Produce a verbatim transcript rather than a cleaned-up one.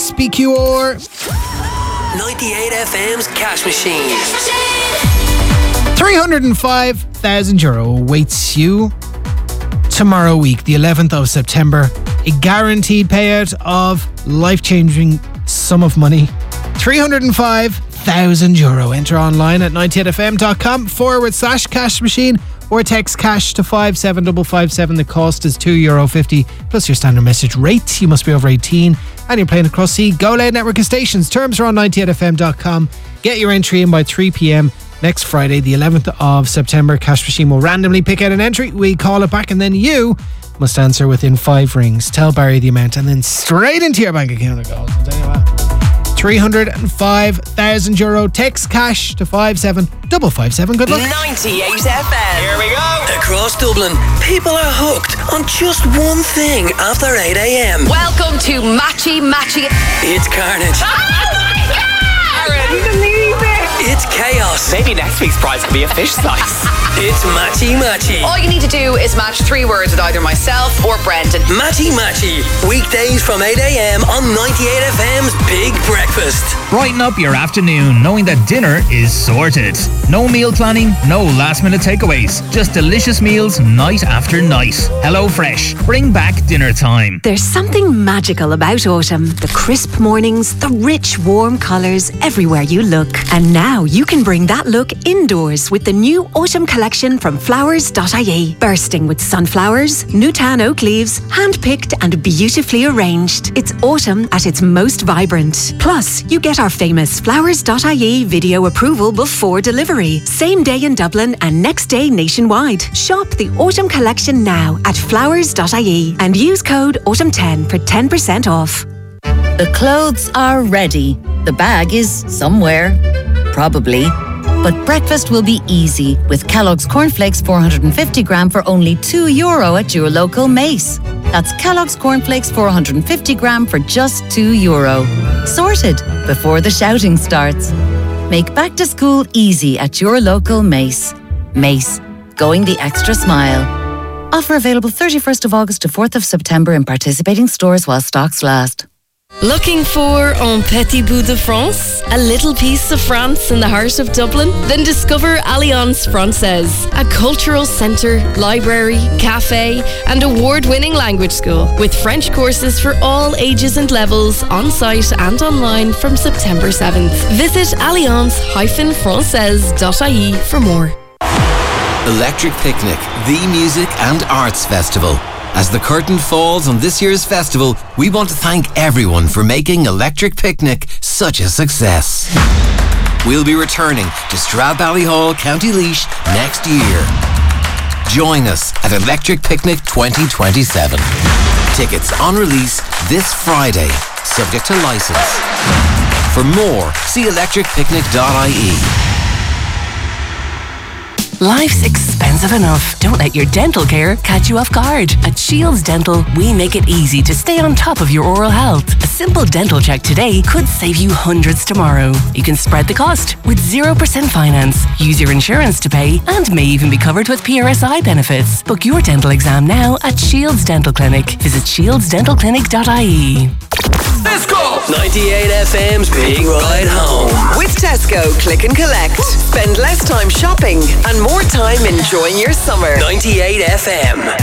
S B Q R. ninety-eight F M's Cash Machine. three hundred five thousand euro awaits you tomorrow week, the eleventh of September. A guaranteed payout of life-changing sum of money. three hundred five thousand euro. Enter online at ninety-eight F M dot com forward slash cash machine or text cash to five seven five five seven. The cost is two euro fifty plus your standard message rate. You must be over eighteen and you're playing across the Go Loud network of stations. Terms are on ninety-eight F M dot com. Get your entry in by three p.m. next Friday, the eleventh of September. Cash Machine will randomly pick out an entry. We call it back and then you must answer within five rings. Tell Barry the amount and then straight into your bank account it goes. I'll tell you what. three hundred five thousand euro. Text cash to five seven five five seven. Good luck. ninety-eight F M. Here we go. Across Dublin, people are hooked on just one thing after eight a.m. Welcome to Matchy Matchy. It's carnage. Oh my God! I can't believe it. It's chaos. Maybe next week's prize could be a fish slice. It's Matchy Matchy. All you need to do is match three words with either myself or Brendan. Matchy Matchy. Weekdays from eight a.m. on ninety-eight F M's Big Breakfast. Brighten up your afternoon knowing that dinner is sorted. No meal planning, no last minute takeaways. Just delicious meals night after night. Hello Fresh. Bring back dinner time. There's something magical about autumn. The crisp mornings, the rich warm colours everywhere you look. And now you can bring that look indoors with the new autumn collection from flowers dot I E. Bursting with sunflowers, Newtown oak leaves, hand-picked and beautifully arranged. It's autumn at its most vibrant. Plus, you get our famous flowers dot I E video approval before delivery. Same day in Dublin and next day nationwide. Shop the autumn collection now at flowers dot I E and use code autumn ten for ten percent off. The clothes are ready. The bag is somewhere. Probably. But breakfast will be easy with Kellogg's Cornflakes four hundred fifty gram for only two euro at your local Mace. That's Kellogg's Cornflakes four hundred fifty gram for just two euro. Sorted before the shouting starts. Make back to school easy at your local Mace. Mace, going the extra smile. Offer available thirty-first of August to fourth of September in participating stores while stocks last. Looking for un petit bout de France? A little piece of France in the heart of Dublin? Then discover Alliance Française, a cultural centre, library, cafe and award-winning language school with French courses for all ages and levels on-site and online from September seventh. Visit alliance dash francaise dot I E for more. Electric Picnic, the music and arts festival. As the curtain falls on this year's festival, we want to thank everyone for making Electric Picnic such a success. We'll be returning to Stradbally County Laois next year. Join us at Electric Picnic twenty twenty-seven. Tickets on release this Friday, subject to licence. For more, see electric picnic dot I E. Life's expensive enough. Don't let your dental care catch you off guard. At Shields Dental, we make it easy to stay on top of your oral health. A simple dental check today could save you hundreds tomorrow. You can spread the cost with zero percent finance, use your insurance to pay, and may even be covered with P R S I benefits. Book your dental exam now at Shields Dental Clinic. Visit shields dental clinic dot I E. Let's go! ninety-eight F M's Big Ride Home. With Tesco, click and collect. Spend less time shopping and more time enjoying your summer. ninety-eight F M.